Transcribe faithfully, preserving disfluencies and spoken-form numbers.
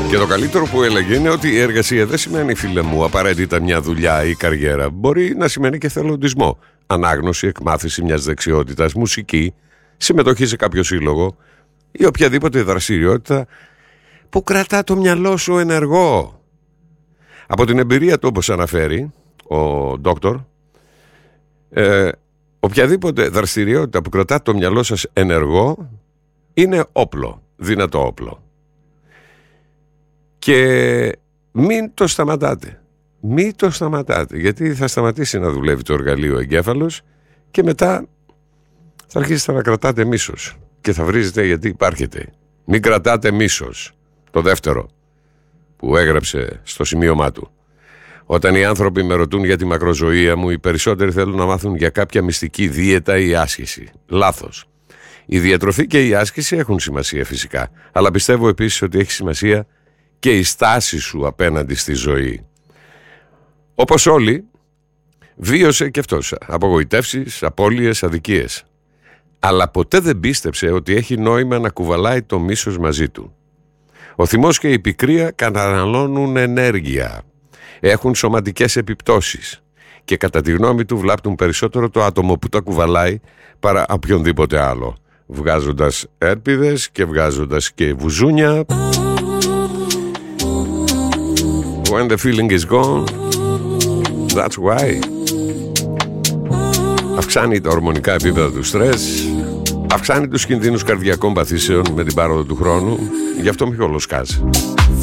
Και το καλύτερο που έλεγε είναι ότι η εργασία δεν σημαίνει, φίλε μου, απαραίτητα μια δουλειά ή καριέρα. Μπορεί να σημαίνει και θελοντισμό. Ανάγνωση, εκμάθηση μιας δεξιότητας, μουσική, συμμετοχή σε κάποιο σύλλογο ή οποιαδήποτε δραστηριότητα που κρατά το μυαλό σου ενεργό. Από την εμπειρία του, όπως αναφέρει ο Ντόκτορ, ε, οποιαδήποτε δραστηριότητα που κρατά το μυαλό σας ενεργό είναι όπλο, δυνατό όπλο. Και μην το σταματάτε. Μην το σταματάτε, γιατί θα σταματήσει να δουλεύει το εργαλείο εγκέφαλος και μετά θα αρχίσετε να κρατάτε μίσος και θα βρίζετε γιατί υπάρχετε. Μην κρατάτε μίσος. Το δεύτερο που έγραψε στο σημείωμά του. Όταν οι άνθρωποι με ρωτούν για τη μακροζωία μου, οι περισσότεροι θέλουν να μάθουν για κάποια μυστική δίαιτα ή άσκηση. Λάθος. Η διατροφή και η άσκηση έχουν σημασία φυσικά, αλλά πιστεύω επίσης ότι έχει σημασία και η στάση σου απέναντι στη ζωή. Όπως όλοι, βίωσε και αυτός απογοητεύσεις, απώλειες, αδικίες. Αλλά ποτέ δεν πίστεψε ότι έχει νόημα να κουβαλάει το μίσος μαζί του. Ο θυμός και η πικρία καταναλώνουν ενέργεια. Έχουν σωματικές επιπτώσεις και κατά τη γνώμη του βλάπτουν περισσότερο το άτομο που τα κουβαλάει παρά οποιονδήποτε άλλο, βγάζοντας έρπιδες και βγάζοντας και βουζούνια. When the feeling is gone, that's why. Αυξάνει τα ορμονικά επίπεδα του στρες, αυξάνει τους κινδύνους καρδιακών παθήσεων με την πάροδο του χρόνου, γι' αυτό μη χολοσκάζει.